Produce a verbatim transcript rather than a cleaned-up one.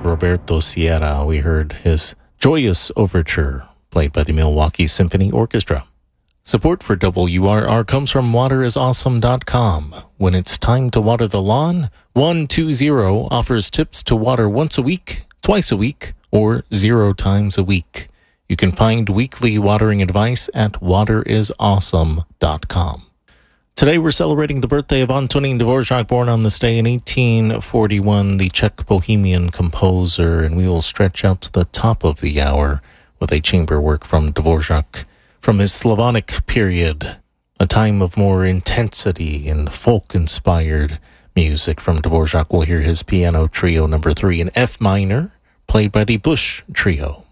Roberto Sierra, we heard his Joyous Overture, played by the Milwaukee Symphony Orchestra. Support for W R R comes from water is awesome dot com. When it's time to water the lawn, one two zero offers tips to water once a week, twice a week, or zero times a week. You can find weekly watering advice at water is awesome dot com. Today we're celebrating the birthday of Antonín Dvořák, born on this day in eighteen forty-one, the Czech Bohemian composer, and we will stretch out to the top of the hour with a chamber work from Dvořák from his Slavonic period, a time of more intensity and folk-inspired music from Dvořák. We'll hear his piano trio number three in F minor, played by the Bush Trio.